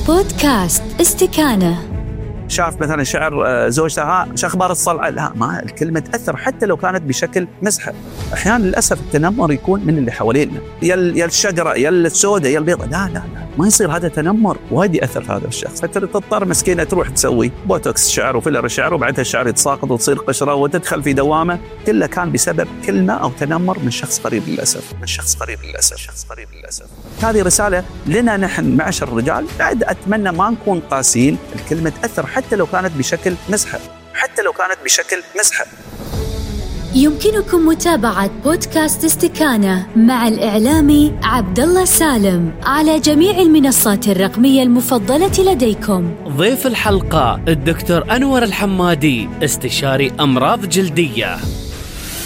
بودكاست استكانة. شاف مثلا شعر زوجته شو اخبار الصلع، لا ما الكلمه تاثر حتى لو كانت بشكل مزحه. احيانا للاسف التنمر يكون من اللي حوالينا، يا الشجره يا السوداء يا البيضاء، لا ما يصير هذا تنمر وايد ياثر في هذا الشخص، فتضطر مسكينه تروح تسوي بوتوكس شعر وفيلر شعر وبعدها الشعر يتساقط وتصير قشره وتدخل في دوامه، كله كان بسبب كلمه او تنمر من شخص قريب للاسف، هذه رساله لنا نحن معشر الرجال. بعد اتمنى ما نكون قاسيين، الكلمه تاثر حتى لو كانت بشكل مزحة. يمكنكم متابعة بودكاست استكانة مع الإعلامي عبدالله سالم على جميع المنصات الرقمية المفضلة لديكم. ضيف الحلقة الدكتور أنور الحمادي، استشاري أمراض جلدية.